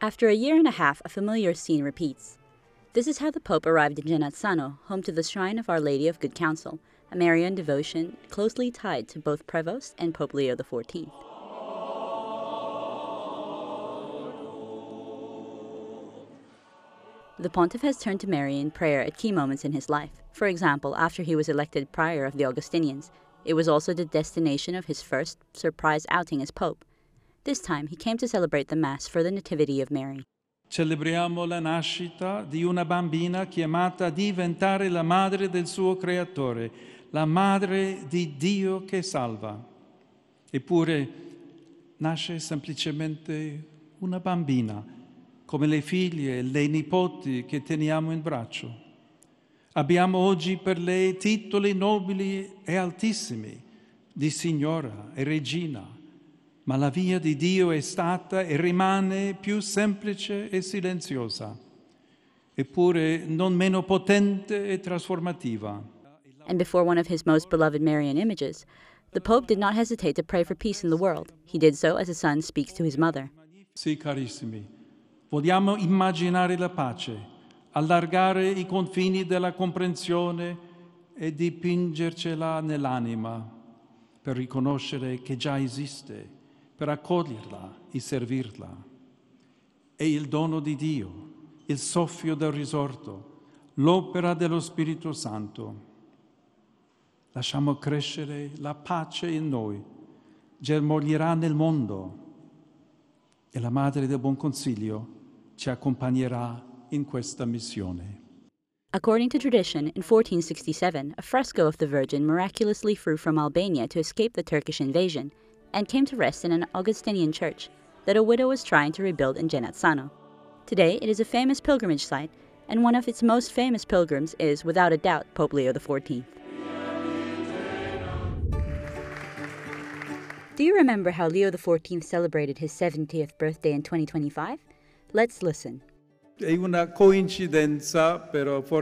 After a year and a half, a familiar scene repeats. This is how the Pope arrived in Genazzano, home to the shrine of Our Lady of Good Counsel, a Marian devotion closely tied to both Prevost and Pope Leo XIV. The pontiff has turned to Mary in prayer at key moments in his life. For example, after he was elected prior of the Augustinians, it was also the destination of his first surprise outing as Pope. This time, he came to celebrate the Mass for the Nativity of Mary. Celebriamo la nascita di una bambina chiamata a diventare la madre del suo creatore, la madre di Dio che salva. Eppure nasce semplicemente una bambina, come le figlie e le nipoti che teniamo in braccio. Abbiamo oggi per lei titoli nobili e altissimi di signora e regina, ma la via di Dio è stata e rimane più semplice e silenziosa, eppure non meno potente e trasformativa. And before one of his most beloved Marian images, the Pope did not hesitate to pray for peace in the world. He did so as a son speaks to his mother. Sì, carissimi, vogliamo immaginare la pace, allargare i confini della comprensione e dipingercela nell'anima per riconoscere che già esiste, per accoglierla e servirla. È il dono di Dio, il soffio del risorto, l'opera dello Spirito Santo. Lasciamo crescere la pace in noi, germoglierà nel mondo e la Madre del Buon Consiglio ci accompagnerà in questa missione. According to tradition, in 1467, a fresco of the Virgin miraculously flew from Albania to escape the Turkish invasion and came to rest in an Augustinian church that a widow was trying to rebuild in Genazzano. Today, it is a famous pilgrimage site, and one of its most famous pilgrims is, without a doubt, Pope Leo XIV. Do you remember how Leo XIV celebrated his 70th birthday in 2025? Let's listen. È una coincidenza, però